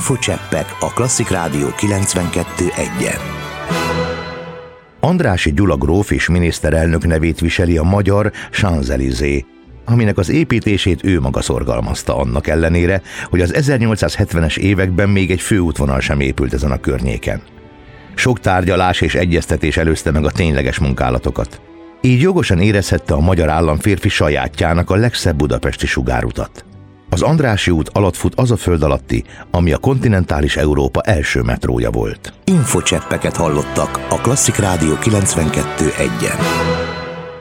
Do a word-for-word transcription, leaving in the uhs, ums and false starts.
Infocseppek a Klasszik Rádió kilencvenkettő egyen. Andrássy Gyula gróf és miniszterelnök nevét viseli a magyar Champs-Élysées, aminek az építését ő maga szorgalmazta, annak ellenére, hogy az ezernyolcszázhetvenes években még egy főútvonal sem épült ezen a környéken. Sok tárgyalás és egyeztetés előzte meg a tényleges munkálatokat. Így jogosan érezhette a magyar államférfi sajátjának a legszebb budapesti sugárutat. Az Andrássy út alatt fut az a föld alatti, ami a kontinentális Európa első metrója volt. Infocseppeket hallottak a Klasszik Rádió kilencvenkettő egyen.